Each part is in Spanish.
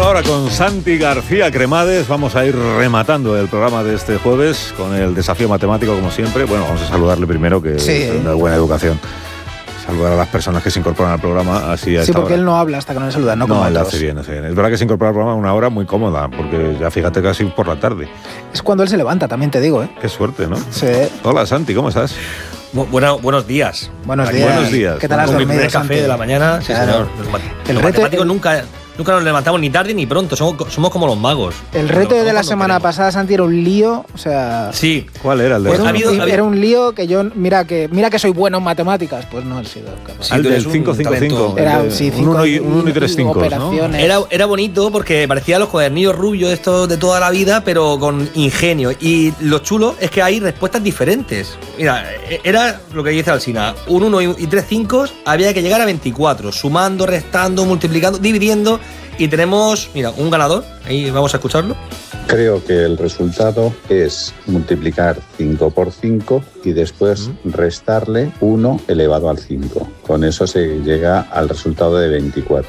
ahora con Santi García Cremades. Vamos a ir rematando el programa de este jueves con el desafío matemático, como siempre. Bueno, vamos a saludarle primero, que es una buena educación. Saludar a las personas que se incorporan al programa así a Sí, porque hora. él no habla hasta que no le saludan, no como otros. Hace bien. Es verdad que se incorpora al programa a una hora muy cómoda, porque ya fíjate casi por la tarde. Es cuando él se levanta, también te digo, ¿eh? Qué suerte, ¿no? Sí. Hola, Santi, ¿cómo estás? Buenos días. Buenos días. ¿Qué tal has dormido, Mi primer café Santi? de la mañana. Sí, Claro. señor. Los matemáticos nunca nos levantamos ni tarde ni pronto. Somos como los magos. El reto de la semana pasada, Santi, era un lío. O sea. Sí. ¿Cuál era el de Era un lío que yo. Mira que soy bueno en matemáticas. Pues no he sido capaz. Sí, el del un 555. Era un 1 y 3 5, ¿no? Era bonito porque parecía los cuadernillos rubios estos de toda la vida, pero con ingenio. Y lo chulo es que hay respuestas diferentes. Mira, era lo que dice Alsina. Un 1 y 3 5 había que llegar a 24, sumando, restando, multiplicando, dividiendo. Y tenemos, mira, un ganador. Ahí vamos a escucharlo. Creo que el resultado es multiplicar 5 por 5 y después restarle 1 elevado al 5. Con eso se llega al resultado de 24.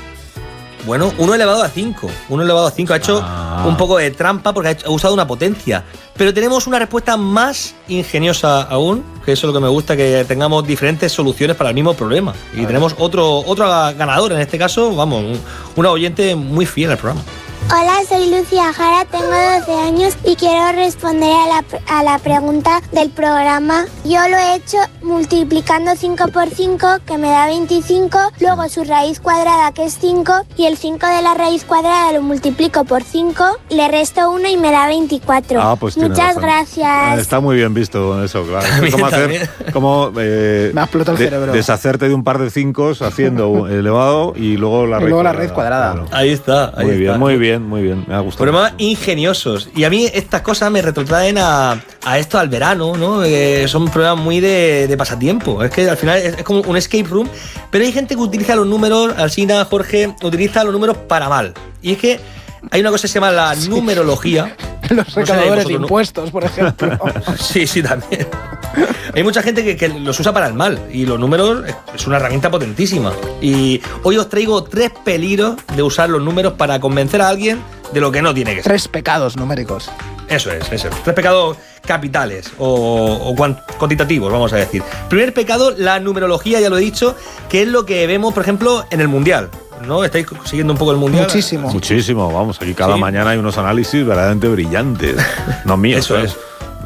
Bueno, 1 elevado a 5. 1 elevado a 5 ha hecho un poco de trampa porque ha usado una potencia. Pero tenemos una respuesta más ingeniosa aún, que eso es lo que me gusta, que tengamos diferentes soluciones para el mismo problema. Y tenemos otro ganador, en este caso, vamos, una oyente muy fiel al programa. Hola, soy Lucía Jara, tengo 12 años y quiero responder a la pregunta del programa. Yo lo he hecho multiplicando 5 por 5, que me da 25, luego su raíz cuadrada, que es 5, y el 5 de la raíz cuadrada lo multiplico por 5, le resto 1 y me da 24. Pues muchas gracias. Está muy bien visto con eso, claro. Es como me ha explotado el cerebro. Deshacerte de un par de 5 haciendo elevado y luego la raíz cuadrada. Claro. Ahí está. Muy bien, me ha gustado. Programas ingeniosos. Y a mí estas cosas me retrotraen a esto, al verano, ¿no? Son programas muy de pasatiempo. Es que al final es como un escape room. Pero hay gente que utiliza los números, Alsina, Jorge, utiliza los números para mal. Y es que hay una cosa que se llama la numerología. Los recaudadores de impuestos, por ejemplo. Sí, también. Hay mucha gente que los usa para el mal y los números es una herramienta potentísima. Y hoy os traigo 3 peligros de usar los números para convencer a alguien de lo que no tiene que ser. 3 pecados numéricos. Eso es. 3 pecados capitales o cuantitativos, vamos a decir. Primer pecado, la numerología, ya lo he dicho, que es lo que vemos, por ejemplo, en el Mundial. ¿No? ¿Estáis siguiendo un poco el Mundial? Muchísimo, vamos, aquí cada mañana hay unos análisis verdaderamente brillantes. No míos. Eso es,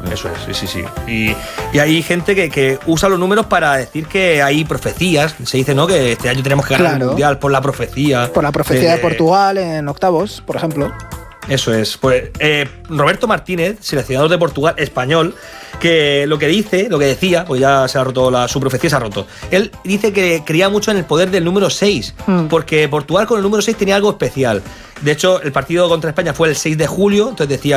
sí. Y hay gente que usa los números para decir que hay profecías. Se dice, ¿no?, que este año tenemos que ganar el Mundial por la profecía. Por la profecía de Portugal en octavos, por ejemplo. Eso es. Pues Roberto Martínez, seleccionador de Portugal español, que lo que decía, pues ya se ha roto, su profecía se ha roto. Él dice que creía mucho en el poder del número 6, porque Portugal con el número 6 tenía algo especial. De hecho, el partido contra España fue el 6 de julio, entonces decía